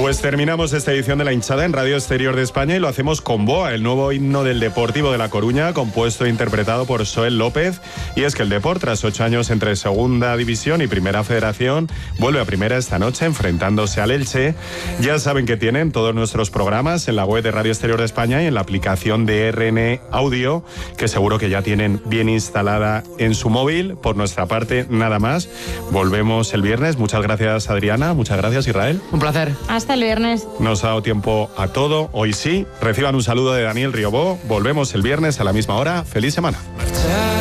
Pues terminamos esta edición de La Hinchada en Radio Exterior de España y lo hacemos con Boa, el nuevo himno del Deportivo de La Coruña, compuesto e interpretado por Soel López. Y es que el Depor, tras 8 años entre Segunda División y Primera Federación, vuelve a Primera esta noche enfrentándose al Elche. Ya saben que tienen todos nuestros programas en la web de Radio Exterior de España y en la aplicación de RN Audio, que seguro que ya tienen bien instalada en su móvil. Por nuestra parte, nada más. Volvemos el viernes. Muchas gracias, Adriana. Muchas gracias, Israel. Un placer. Hasta el viernes. Nos ha dado tiempo a todo. Hoy sí. Reciban un saludo de Daniel Riobó. Volvemos el viernes a la misma hora. ¡Feliz semana!